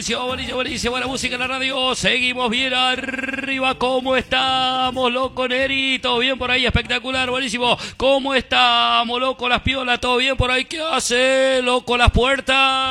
buenísimo, buenísimo, buenísimo. La música en la radio. Seguimos bien arriba. ¿Cómo estamos, loco, Nerito? Bien por ahí, espectacular, buenísimo. ¿Cómo estamos, loco, las piolas? ¿Todo bien por ahí? ¿Qué hace, loco, las puertas?